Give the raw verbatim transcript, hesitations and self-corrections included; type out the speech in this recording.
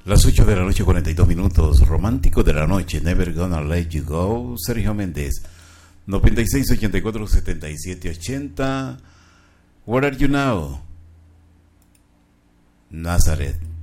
Las ocho de la noche, cuarenta y dos minutos. Romántico de la noche, Never Gonna Let You Go. Sergio Méndez. noventa y seis, ochenta y cuatro, setenta y siete, ochenta. Where Are You Now? Nazareth.